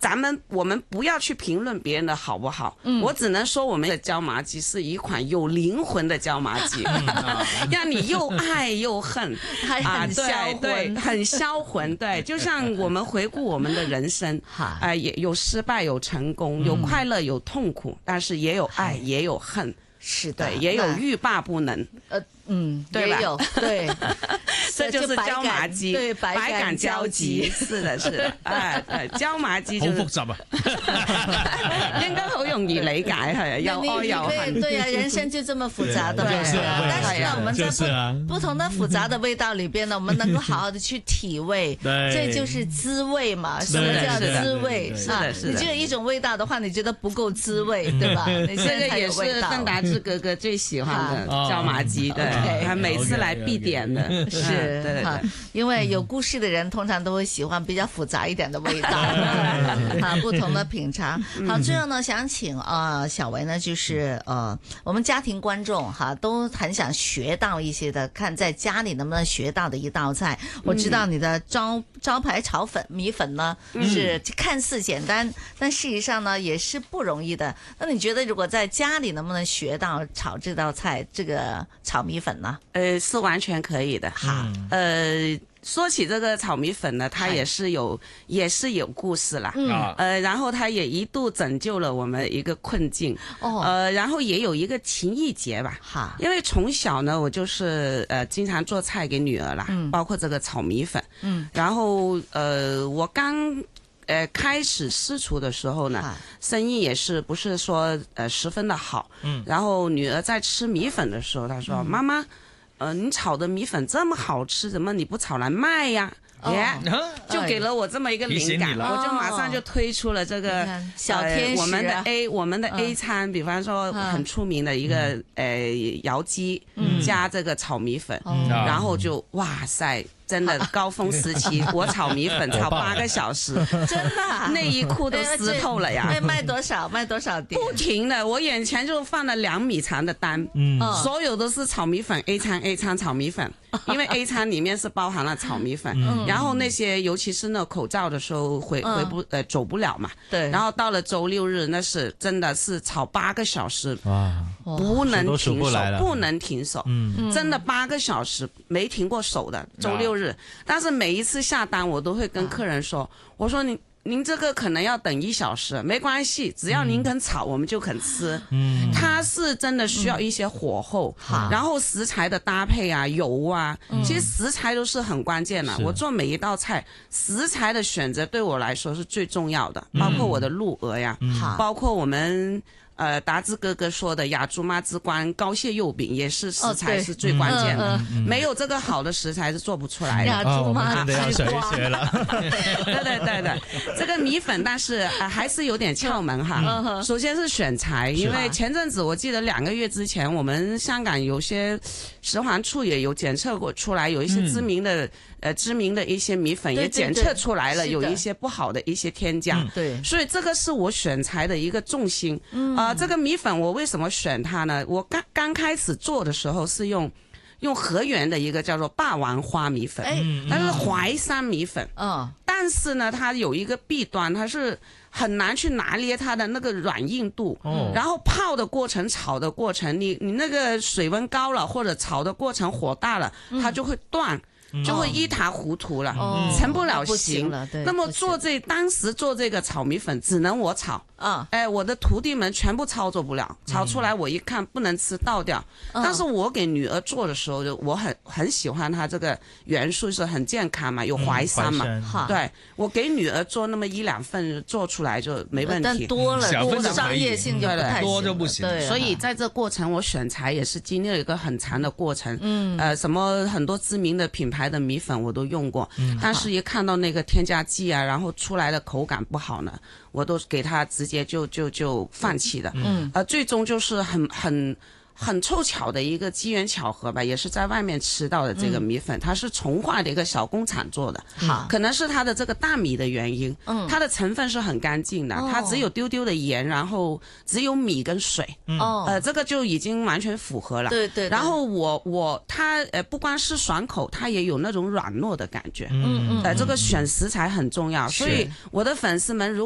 我们不要去评论别人的好不好，我只能说我们的椒麻鸡是一款有灵魂的椒麻鸡，让你又爱又恨， 还很销魂， 对，很销魂，对，就像我们回顾我们的人生，也有失败有成功，有快乐有痛苦，但是也有爱也有恨， 是的， 对，也有欲罢不能，对吧？ 也有，对， 这就是椒麻鸡， 对， 百感交集，是的，是的，椒麻雞就是好複雜啊， 應該好容易理解，係又愛又恨。 對呀，人生就這麼複雜的， 但是呢，我們在不同的複雜的味道裏邊呢，我們能夠好好的去體味，這就是滋味嘛。什麼叫滋味？ 是的，是的。 你只有一種味道的話，你覺得不夠滋味，對吧？ 這個也是鄧達智哥哥最喜歡的椒麻雞，對。他每次來必點的， 是， 對， 因為有故事的人通常都會喜歡比較複雜一點的味道，不同的品嘗。好，最後呢，想請小維呢，就是我們家庭觀眾都很想學到一些的，看在家裡能不能學到的一道菜。我知道你的招牌炒米粉呢，是看似簡單，但事實上呢，也是不容易的。那你覺得如果在家裡能不能學到炒這道菜，這個炒米粉呢？ 是完全可以的。說起這個炒米粉呢，它也是有故事啦。然後它也一度拯救了我們一個困境。然後也有一個情意結吧。因為從小呢，我就是經常做菜給女兒啦，包括這個炒米粉。然後我剛開始私廚的時候呢，生意也是不是說十分的好。然後女兒在吃米粉的時候，她說：“媽媽，你炒的米粉這麼好吃，怎麼你不炒來賣呀？”就給了我這麼一個靈感，我就馬上就推出了這個小天使我們的 A 餐，比方說很出名的一個窯雞加這個炒米粉，然後就哇塞，真的高峰時期，我炒米粉炒8個小時， 真的內衣褲都濕透了呀！ 賣多少碟？ 不停的，我眼前就放了2米長的單，所有都是炒米粉 A 餐炒米粉，因為 A 餐裡面是包含了炒米粉，然後那些尤其是那口罩的時候走不了嘛，對，然後到了周六日，那是真的是炒8個小時，不能停手，真的8個小時沒停過手的周六日。但是每一次下單我都會跟客人說，我說您這個可能要等1小時，沒關係，只要您肯炒，我們就肯吃。它是真的需要一些火候，然後食材的搭配啊，油啊，其實食材都是很關鍵的。我做每一道菜，食材的選擇對我來說是最重要的，包括我的鹿鵝呀，包括我們達智哥哥說的亞珠媽之冠高蟹肉餅也是食材是最關鍵的，沒有這個好的食材是做不出來的。 亞珠媽之冠了， 對，這個米粉但是還是有點竅門哈。首先是選材，因為前陣子我記得2個月之前，我們香港有些食環處也有檢測過出來，有一些知名的一些米粉也檢測出來了，有一些不好的一些添加。對，所以這個是我選材的一個重心。這個米粉我為什麼選它呢？我剛開始做的時候是用河源的一個叫做霸王花米粉，但是淮山米粉，但是呢，它有一個弊端，它是很難去拿捏它的那個軟硬度，然後泡的過程、炒的過程，你那個水溫高了或者炒的過程火大了，它就會斷。就會一塌糊塗了，成不了形。那麼當時做這個炒米粉，只能我炒。我的徒弟們全部操作不了，炒出來我一看不能吃，倒掉。但是我給女兒做的時候，我很喜歡它這個元素是很健康嘛，有淮山嘛。對，我給女兒做那麼1-2份做出來就沒問題。 但多了商業性就不太行， 多就不行。 所以在這過程我選材也是經歷了一個很長的過程。什麼很多知名的品牌的米粉我都用過，但是一看到那個添加劑啊，然後出來的口感不好呢，我都給它直接就放棄了。最終就是很湊巧的一個機緣巧合吧，也是在外面吃到的這個米粉，它是從化的一個小工廠做的，可能是它的這個大米的原因，它的成分是很乾淨的，它只有丟丟的鹽，然後只有米跟水，這個就已經完全符合了。對。然後它不光是爽口，它也有那種軟糯的感覺。這個選食材很重要，所以我的粉絲們如